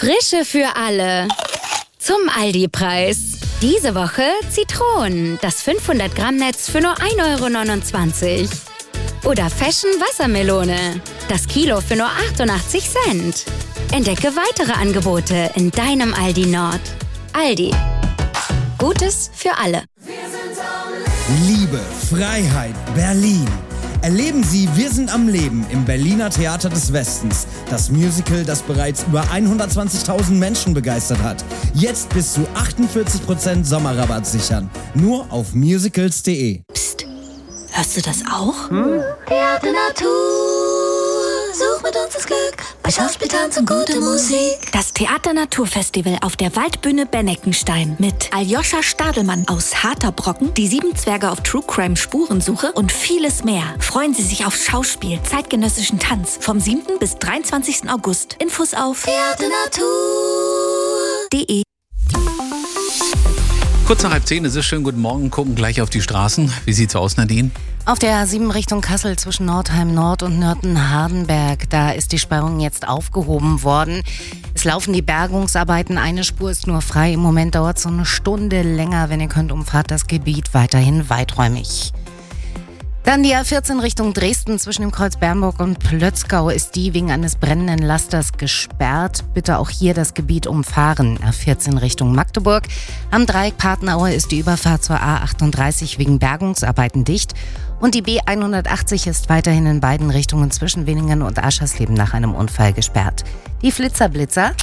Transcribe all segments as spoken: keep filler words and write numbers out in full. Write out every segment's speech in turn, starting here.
Frische für alle. Zum Aldi-Preis. Diese Woche Zitronen, das fünfhundert Gramm Netz für nur ein Euro neunundzwanzig. Oder Fashion Wassermelone, das Kilo für nur achtundachtzig Cent. Entdecke weitere Angebote in deinem Aldi Nord. Aldi. Gutes für alle. Liebe, Freiheit, Berlin. Erleben Sie Wir sind am Leben im Berliner Theater des Westens. Das Musical, das bereits über hundertzwanzigtausend Menschen begeistert hat. Jetzt bis zu achtundvierzig Prozent Sommerrabatt sichern. Nur auf musicals punkt de. Psst, hörst du das auch? Hm? Theater Natur, such mit uns das Glück. Bei Schauspiel, Tanz und gute Musik. Das Theater Natur Festival auf der Waldbühne Benneckenstein mit Aljoscha Stadelmann aus Harter Brocken, die sieben Zwerge auf True Crime Spurensuche und vieles mehr. Freuen Sie sich auf Schauspiel, zeitgenössischen Tanz vom siebten bis dreiundzwanzigsten August. Infos auf theaternatur punkt de. Kurz nach halb zehn, es ist schön, guten Morgen, gucken gleich auf die Straßen. Wie sieht's aus, Nadine? Auf der A sieben Richtung Kassel zwischen Nordheim Nord und Nörten-Hardenberg, da ist die Sperrung jetzt aufgehoben worden. Es laufen die Bergungsarbeiten, eine Spur ist nur frei. Im Moment dauert es so eine Stunde länger. Wenn ihr könnt, umfahrt das Gebiet weiterhin weiträumig. Dann die A vierzehn Richtung Dresden zwischen dem Kreuz Bernburg und Plötzgau ist die wegen eines brennenden Lasters gesperrt. Bitte auch hier das Gebiet umfahren. A vierzehn Richtung Magdeburg. Am Dreieck Patenauer ist die Überfahrt zur A achtunddreißig wegen Bergungsarbeiten dicht. Und die B hundertachtzig ist weiterhin in beiden Richtungen zwischen Winningen und Aschersleben nach einem Unfall gesperrt. Die Flitzerblitzer.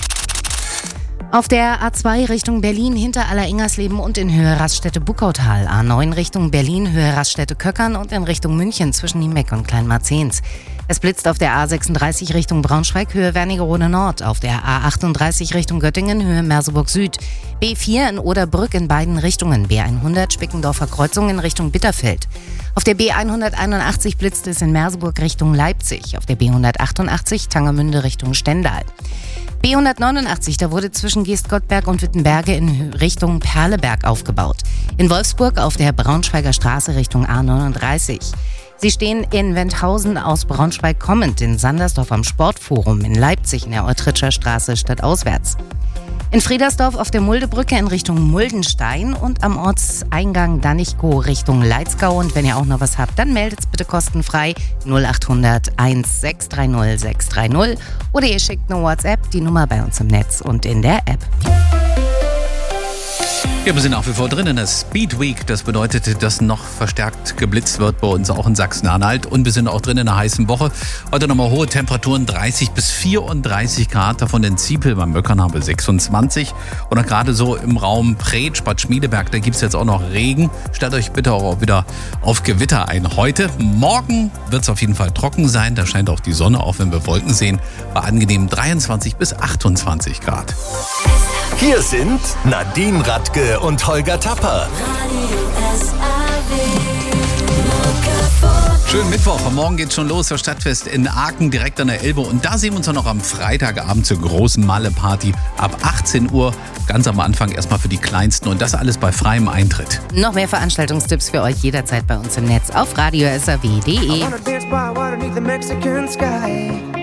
Auf der A zwei Richtung Berlin hinter Alleringers-Leben und in Höhe Raststätte-Buckautal. A neun Richtung Berlin, Höhe Raststätte-Köckern und in Richtung München zwischen Niemeck und Kleinmarzehns. Es blitzt auf der A sechsunddreißig Richtung Braunschweig, Höhe Wernigerode Nord. Auf der A achtunddreißig Richtung Göttingen, Höhe Merseburg Süd. B vier in Oderbrück in beiden Richtungen. B hundert Spickendorfer Kreuzung in Richtung Bitterfeld. Auf der B hunderteinundachtzig blitzt es in Merseburg Richtung Leipzig. Auf der B hundertachtundachtzig Tangermünde Richtung Stendal. B hundertneunundachtzig, da wurde zwischen Geestgottberg und Wittenberge in Richtung Perleberg aufgebaut. In Wolfsburg auf der Braunschweiger Straße Richtung A neununddreißig. Sie stehen in Wendhausen aus Braunschweig kommend, in Sandersdorf am Sportforum, in Leipzig in der Eutritscher Straße stadtauswärts. In Friedersdorf auf der Muldebrücke in Richtung Muldenstein und am Ortseingang Danichkow Richtung Leitzgau. Und wenn ihr auch noch was habt, dann meldet es bitte kostenfrei null achthundert eins sechs drei null sechs drei null oder ihr schickt eine WhatsApp, die Nummer bei uns im Netz und in der App. Ja, wir sind nach wie vor drin in der Speed Week. Das bedeutet, dass noch verstärkt geblitzt wird bei uns auch in Sachsen-Anhalt. Und wir sind auch drin in einer heißen Woche. Heute nochmal hohe Temperaturen, dreißig bis vierunddreißig Grad. Davon in Ziepel beim Möckern haben wir sechsundzwanzig. Und auch gerade so im Raum Preetsch, Bad Schmiedeberg, da gibt es jetzt auch noch Regen. Stellt euch bitte auch wieder auf Gewitter ein. Heute, morgen wird es auf jeden Fall trocken sein. Da scheint auch die Sonne, auch wenn wir Wolken sehen, bei angenehmen dreiundzwanzig bis achtundzwanzig Grad. Hier sind Nadine Radke und Holger Tapper. Schönen Mittwoch. Morgen geht's schon los. Das Stadtfest in Aachen direkt an der Elbe. Und da sehen wir uns auch noch am Freitagabend zur großen Malle-Party ab achtzehn Uhr. Ganz am Anfang erstmal für die Kleinsten. Und das alles bei freiem Eintritt. Noch mehr Veranstaltungstipps für euch jederzeit bei uns im Netz auf radio s r w punkt de.